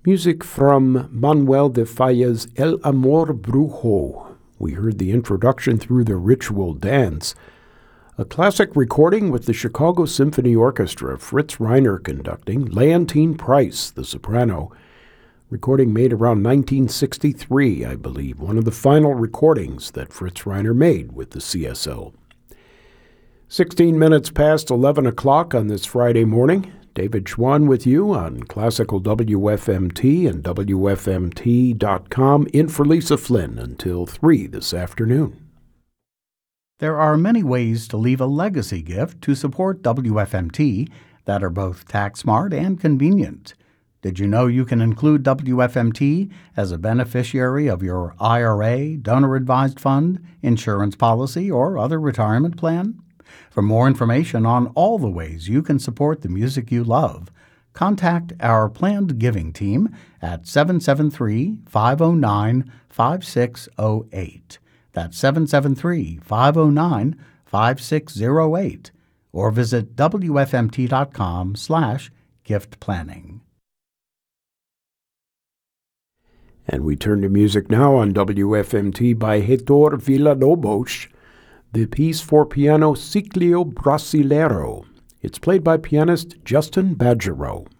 Music from Manuel de Falla's El Amor Brujo. We heard the introduction through the ritual dance. A classic recording with the Chicago Symphony Orchestra, Fritz Reiner conducting, Leontyne Price, the soprano. Recording made around 1963, I believe, one of the final recordings that Fritz Reiner made with the CSO. 16 minutes past 11 o'clock on this Friday morning. David Schwann with you on Classical WFMT and WFMT.com in for Lisa Flynn until 3 this afternoon. There are many ways to leave a legacy gift to support WFMT that are both tax-smart and convenient. Did you know you can include WFMT as a beneficiary of your IRA, donor-advised fund, insurance policy, or other retirement plan? For more information on all the ways you can support the music you love, contact our planned giving team at 773-509-5608. That's 773-509-5608. Or visit wfmt.com/gift planning. And we turn to music now on WFMT by Heitor Villa-Lobos, the piece for piano Ciclo Brasileiro. It's played by pianist Justin Badgerow.